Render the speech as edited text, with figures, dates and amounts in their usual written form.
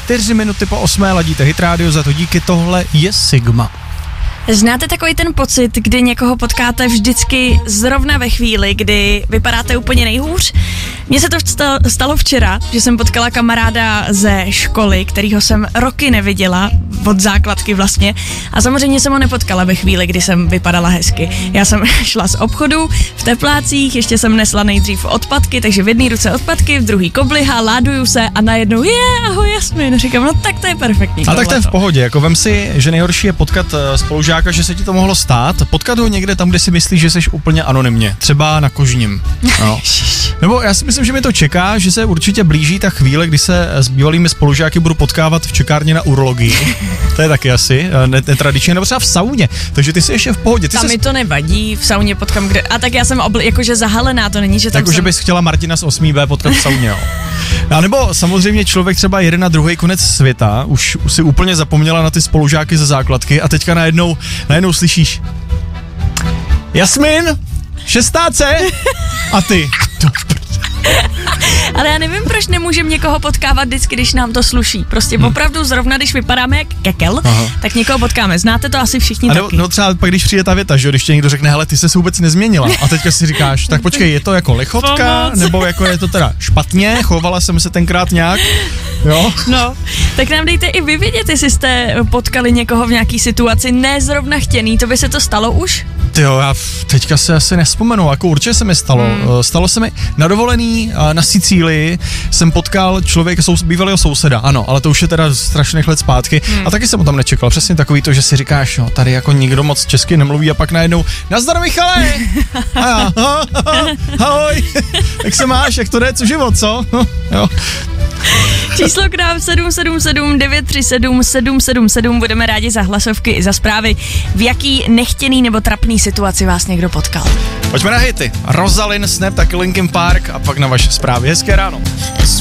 4 minuty po 8 ladíte Hit Radio, za to díky, tohle je Sigma. Znáte takový ten pocit, kdy někoho potkáte vždycky zrovna ve chvíli, kdy vypadáte úplně nejhůř? Mně se to stalo včera, že jsem potkala kamaráda ze školy, kterýho jsem roky neviděla, od základky vlastně. A samozřejmě jsem ho nepotkala ve chvíli, kdy jsem vypadala hezky. Já jsem šla z obchodu v teplácích, ještě jsem nesla nejdřív odpadky, takže v jedné ruce odpadky, v druhý kobliha, láduju se a najednou ahoj Jasmin. Říkám, no tak to je perfektní. A tak to je v pohodě, jako vem si, že nejhorší je potkat spolužáka, že se ti to mohlo stát, potkat ho někde tam, kde si myslíš, že jsi úplně anonymně, třeba na Kožním. No. Nebo já si myslím, že mi to čeká, že se určitě blíží ta chvíle, kdy se s bývalými spolužáky budu potkávat v čekárně na urologii. To je taky asi netradičně, nebo třeba v sauně. Takže ty jsi ještě v pohodě. Tam mi to nevadí, v sauně potkám kde. A tak já jsem jakože zahalená, to není, že tam že bys chtěla Martina z 8B potkat v sauně, jo. A nebo samozřejmě člověk třeba jede na druhý konec světa, už si úplně zapomněla na ty spolužáky ze základky a teďka najednou slyšíš Jasmin, 6C a ty. Ale já nevím, proč nemůžeme někoho potkávat vždycky, když nám to sluší. Prostě opravdu zrovna, když vypadáme jak kekel, tak někoho potkáme. Znáte to asi všichni taky. No třeba pak, když přijde ta věta, že když tě někdo řekne, hele, ty se vůbec nezměnila. A teďka si říkáš, tak počkej, je to jako lichotka, nebo jako je to teda špatně, chovala jsem se tenkrát nějak, jo? No, tak nám dejte i vy vědět, jestli jste potkali někoho v nějaký situaci nezrovna chtěný, to by se to stalo už? Jo, já teďka se asi nespomenu, jako určitě se mi stalo. Stalo se mi na dovolený na Sicílii, jsem potkal člověka, bývalého souseda, ano, ale to už je teda strašných let zpátky a taky jsem ho tam nečekal. Přesně takový to, že si říkáš, no, tady jako nikdo moc česky nemluví a pak najednou nazdar Michale! A já, ahoj, jak se máš, jak to jde, co život, co? Jo. Číslo k nám 777 937 777, budeme rádi za hlasovky i za zprávy, v jaký nechtěný nebo trapný situaci vás někdo potkal. Pojďme na hity. Rosalind, Snap, taky Linkin Park a pak na vaše zprávy. Hezké ráno.